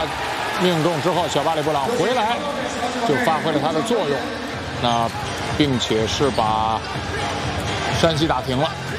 命中之后，小巴里布朗回来就发挥了他的作用，那并且是把山西打平了。